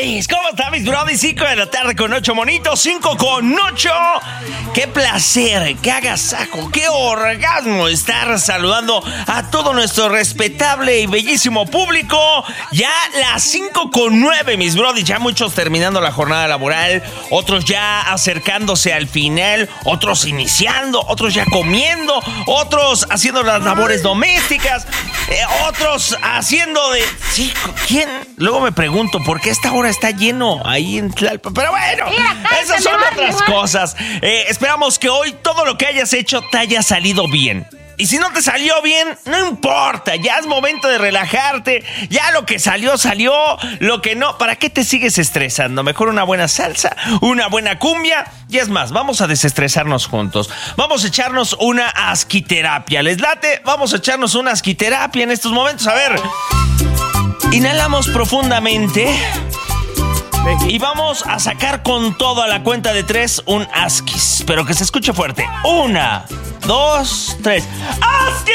brodis? ¿Cómo están mis brodis? 5 de la tarde con 8 monitos, 5 con 8. Qué placer, qué agasajo, qué orgasmo estar saludando a todo nuestro respetable y bellísimo público. Ya las 5 con 9, mis brodis. Ya muchos terminando la jornada laboral, otros ya acercándose al final, otros iniciando, otros ya comiendo, otros haciendo las labores domésticas, otros haciendo de... Sí, ¿quién? Luego me pregunto, ¿por qué esta hora está lleno ahí en Tlalpan? Pero bueno, esas son otras cosas. Esperamos que hoy todo lo que hayas hecho te haya salido bien. Y si no te salió bien, no importa, ya es momento de relajarte. Ya lo que salió, salió. Lo que no, ¿para qué te sigues estresando? Mejor una buena salsa, una buena cumbia. Y es más, vamos a desestresarnos juntos. Vamos a echarnos una asquiterapia. ¿Les late? Vamos a echarnos una asquiterapia en estos momentos. A ver, inhalamos profundamente y vamos a sacar con todo a la cuenta de 3 un asquis. Pero que se escuche fuerte. 1, 2, 3. ¡Asquis!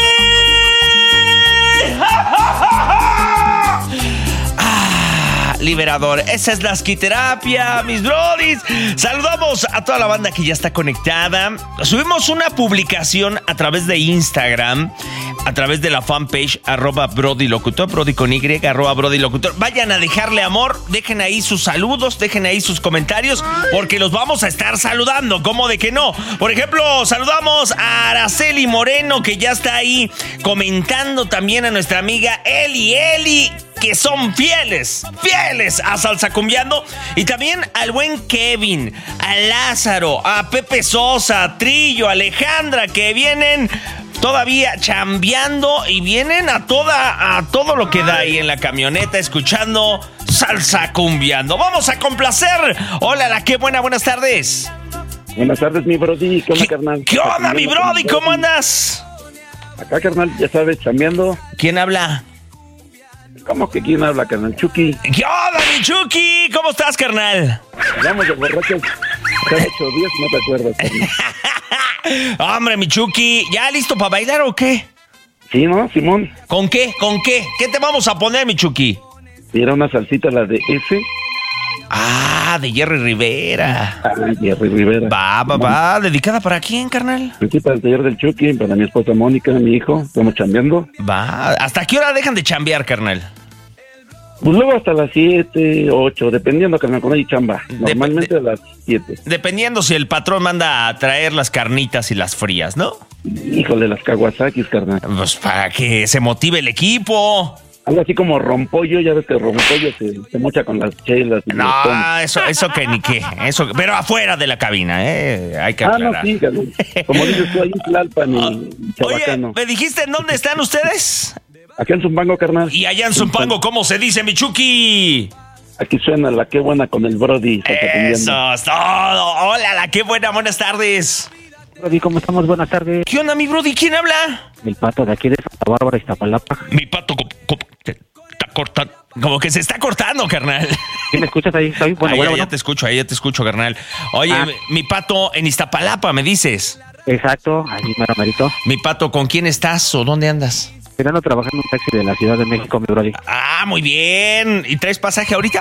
Liberador. Esa es la asquiterapia, mis brodis. Saludamos a toda la banda que ya está conectada. Subimos una publicación a través de Instagram, a través de la fanpage @BrodyLocutor, Brody con Y, @BrodyLocutor. Vayan a dejarle amor, dejen ahí sus saludos, dejen ahí sus comentarios, porque los vamos a estar saludando. ¿Cómo de que no? Por ejemplo, saludamos a Araceli Moreno, que ya está ahí comentando, también a nuestra amiga Eli, que son fieles a Salsa Cumbiando, y también al buen Kevin, a Lázaro, a Pepe Sosa, a Trillo, a Alejandra, que vienen todavía chambeando y vienen a todo lo que da ahí en la camioneta escuchando Salsa Cumbiando. Vamos a complacer. Hola, qué buenas tardes. Buenas tardes, mi brody. ¿Qué onda, carnal? ¿Qué onda, mi brody? ¿Cómo andas? Acá, carnal, ya sabes, chambeando. ¿Quién habla? ¿Cómo que quién habla, carnal? Chucky. ¿Qué onda, mi Chucky? ¿Cómo estás, carnal? Vamos de borrachos cada 8 días, no te acuerdas, carnal. Hombre, mi Chucky, ¿ya listo para bailar o qué? Sí, ¿no, Simón? ¿Con qué? ¿Qué te vamos a poner, mi Chucky? Era una salsita, la de S. Ah, de Jerry Rivera. Jerry Rivera. Va. ¿Dedicada para quién, carnal? Aquí para el taller del Chucky, para mi esposa Mónica, mi hijo. Estamos chambeando. Va. ¿Hasta qué hora dejan de chambear, carnal? Pues luego hasta las 7, 8, dependiendo, carnal, con ahí chamba. Normalmente a las 7. Dependiendo si el patrón manda a traer las carnitas y las frías, ¿no? Híjole, las Kawasakis, carnal. Pues para que se motive el equipo. Algo así como rompollo, ya ves que rompollo se mocha con las chelas. Y no, eso que ni qué. Eso, pero afuera de la cabina, hay que aclarar. No, sí, carnal. Como dices tú, ahí en Tlalpan y Chabacano. Oye, ¿me dijiste en dónde están ustedes? Aquí en Zumpango, carnal. Y allá en Zumpango, ¿cómo se dice, mi Chucky? Aquí suena la qué buena con el Brody. Eso es todo. Hola, la qué buenas tardes. Brody, ¿cómo estamos? Buenas tardes. ¿Qué onda, mi Brody? ¿Quién habla? El Pato de aquí de Santa Bárbara, Iztapalapa. Mi Pato, está cortando. Como que se está cortando, carnal. ¿Sí me escuchas ahí? Bueno. Ya te escucho, carnal. Oye, mi Pato, en Iztapalapa, ¿me dices? Exacto, ahí merito. Mi Pato, ¿con quién estás o dónde andas? Ando trabajando en un taxi de la Ciudad de México, mi Brody. Ah, muy bien. ¿Y traes pasaje ahorita?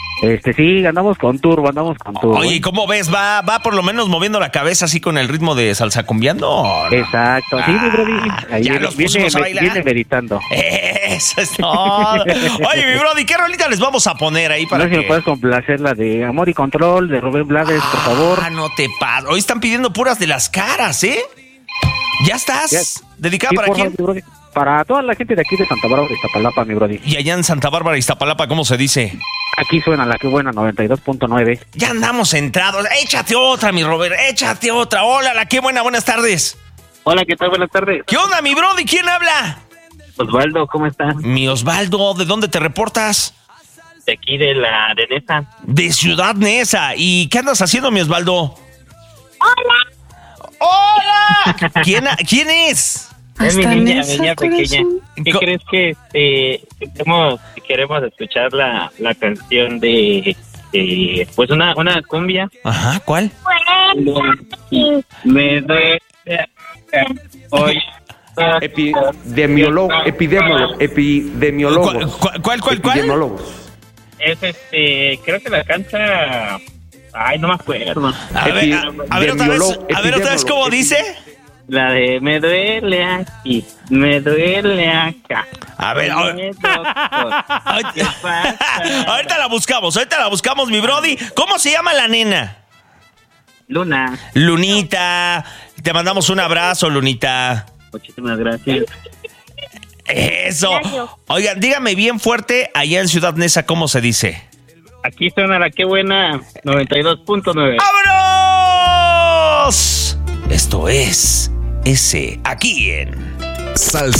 Sí, andamos con turbo. Oye, ¿cómo ves? ¿Va por lo menos moviendo la cabeza así con el ritmo de Salsa Cumbiando? ¿No? Exacto, sí, mi Brody. Ahí ya los pusimos a bailar. Viene meditando. Eso es todo. Oye, mi Brody, ¿qué rolita les vamos a poner ahí para que... No sé si me puedes complacer la de Amor y Control de Rubén Blades, por favor. Ah, no te pases. Hoy están pidiendo puras de las caras, ¿eh? ¿Ya estás? ¿Dedicada para quién? Favor, para toda la gente de aquí de Santa Bárbara, Iztapalapa, mi Brody. Y allá en Santa Bárbara, Iztapalapa, ¿cómo se dice? Aquí suena la que buena, 92.9. Ya andamos entrados. Échate otra, mi Robert, échate otra. Hola, la que buenas tardes. Hola, ¿qué tal? Buenas tardes. ¿Qué onda, mi Brody? ¿Quién habla? Osvaldo, ¿cómo estás? Mi Osvaldo, ¿de dónde te reportas? De aquí, de Nesa. De Ciudad Nesa. ¿Y qué andas haciendo, mi Osvaldo? ¡Hola! ¿Quién es? Es mi niña pequeña. ¿Qué crees que queremos escuchar la canción de pues una cumbia? Ajá, ¿cuál? Me doy hoy. Epidemiólogos. ¿Cuál? Epidemiólogos. creo que la canta... Ay, no me acuerdo. A ver otra vez, ¿cómo dice? La de me duele aquí, me duele acá. A ver, ahorita la buscamos, mi brody. ¿Cómo se llama la nena? Luna. Lunita, te mandamos un abrazo, Lunita. Muchísimas gracias. Eso. Oigan, dígame bien fuerte allá en Ciudad Neza, ¿cómo se dice? Aquí suena la Qué Buena 92.9. ¡Vámonos! Esto es ese aquí en Salsa.